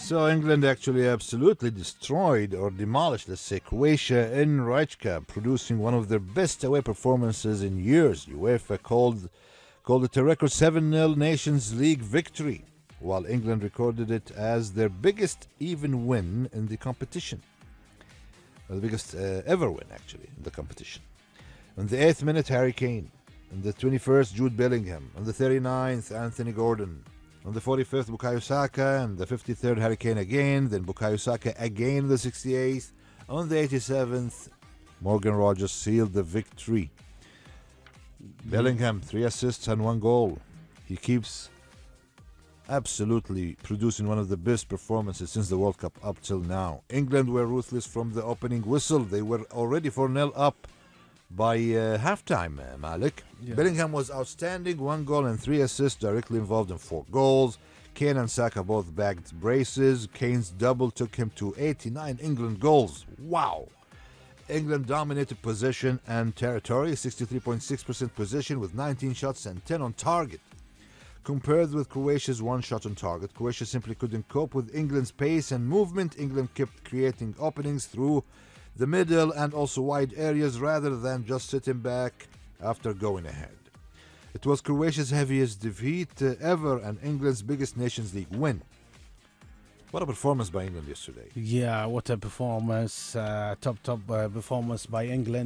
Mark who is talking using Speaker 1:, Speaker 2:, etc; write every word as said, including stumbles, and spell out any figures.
Speaker 1: So England actually absolutely destroyed or demolished, let's say, Croatia in Rijeka, producing one of their best away performances in years. UEFA called called it a record seven nil Nations League victory, while England recorded it as their biggest even win in the competition. Well, the biggest uh, ever win, actually, in the competition. In the eighth minute, Harry Kane. In the twenty-first, Jude Bellingham. On the thirty-ninth, Anthony Gordon. On the forty-fifth, Bukayo Saka. And the fifty-third, Harry Kane again. Then Bukayo Saka again in the sixty-eighth. On the eighty-seventh, Morgan Rogers sealed the victory. Bellingham, three assists and one goal. He keeps absolutely producing one of the best performances since the World Cup up till now. England were ruthless from the opening whistle. They were already four nil up by uh, halftime, uh, Malik.
Speaker 2: Yeah.
Speaker 1: Bellingham was outstanding, one goal and three assists, directly involved in four goals. Kane and Saka both bagged braces. Kane's double took him to eighty-nine England goals. Wow! England dominated possession and territory, sixty-three point six percent possession with nineteen shots and ten on target. Compared with Croatia's one shot on target, Croatia simply couldn't cope with England's pace and movement. England kept creating openings through the middle and also wide areas rather than just sitting back after going ahead. It was Croatia's heaviest defeat uh, ever and England's biggest Nations League win. What a performance by England yesterday.
Speaker 2: Yeah, what a performance. Uh, top, top uh, performance by England.